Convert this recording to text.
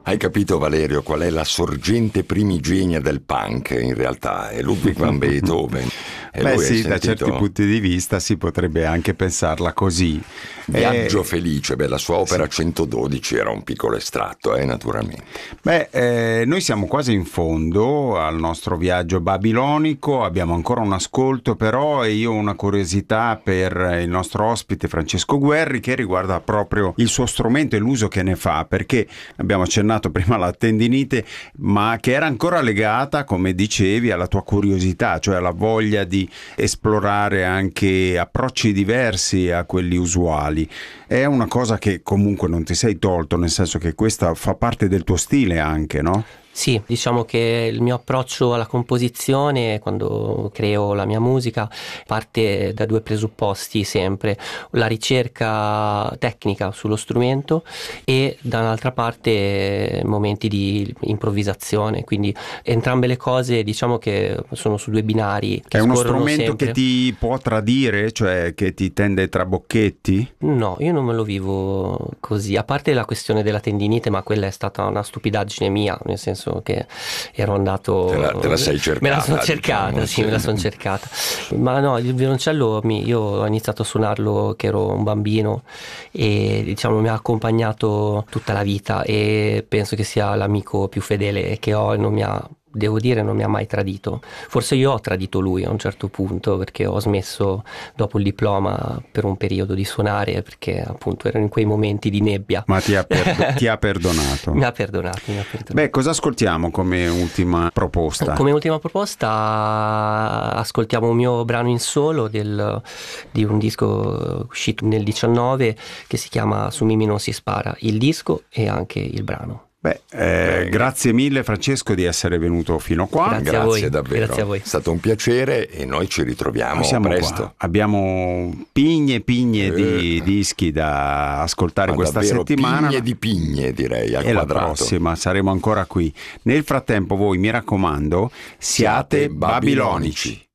Hai capito, Valerio, qual è la sorgente primigenia del punk? In realtà è Ludwig van Beethoven. E Beh lui, hai sì, da sentito? certi punti di vista si potrebbe anche pensarla così. Viaggio felice, la sua opera 112 era un piccolo estratto, naturalmente. Noi siamo quasi in fondo al nostro viaggio babilonico, abbiamo ancora un ascolto però, e io ho una curiosità per il nostro ospite Francesco Guerri che riguarda proprio il suo strumento e l'uso che ne fa, perché abbiamo accennato prima alla tendinite, ma che era ancora legata, come dicevi, alla tua curiosità, cioè alla voglia di esplorare anche approcci diversi a quelli usuali. È una cosa che comunque non ti sei tolto, nel senso che questa fa parte del tuo stile anche, no? Sì, diciamo che il mio approccio alla composizione, quando creo la mia musica, parte da due presupposti sempre: la ricerca tecnica sullo strumento e da un'altra parte momenti di improvvisazione, quindi entrambe le cose diciamo che sono su due binari che È uno scorrono strumento sempre. che ti può tradire, cioè che ti tende tra bocchetti? No, io non me lo vivo così, a parte la questione della tendinite, ma quella è stata una stupidaggine mia, nel senso che ero andato... Te la sei cercata? Me la sono cercata, diciamo, sì, me la sono cercata. Ma no, il violoncello io ho iniziato a suonarlo che ero un bambino e diciamo mi ha accompagnato tutta la vita e penso che sia l'amico più fedele che ho e non mi ha... Devo dire, non mi ha mai tradito. Forse io ho tradito lui a un certo punto, perché ho smesso dopo il diploma per un periodo di suonare, perché appunto ero in quei momenti di nebbia. Ma ti ha perdonato? Mi ha perdonato. Beh, cosa ascoltiamo come ultima proposta? Come ultima proposta ascoltiamo un mio brano in solo di un disco uscito nel 19 che si chiama Su Mimmi non si spara, il disco e anche il brano. Grazie mille Francesco di essere venuto fino qua. Grazie a voi. Davvero. Grazie a voi. È stato un piacere e noi ci ritroviamo Siamo presto. qua. Abbiamo pigne di dischi da ascoltare questa settimana. Pigne di pigne, direi, al e quadrato. La prossima saremo ancora qui. Nel frattempo voi, mi raccomando, siate babilonici.